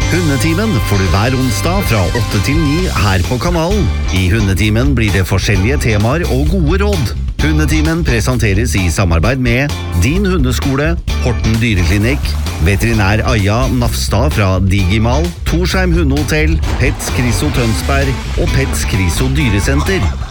Hundetimen får du hver onsdag fra 8 til 9 her på kanalen. I Hundetimen blir det forskjellige temaer og gode råd. Hundetimen presenteres i samarbeid med Din Hundeskole, Horten Dyreklinikk, Veterinær Aja Nafstad fra Digimal, Torsheim Hundehotell, Pets Kriso Tønsberg og Pets Kriso Dyresenter.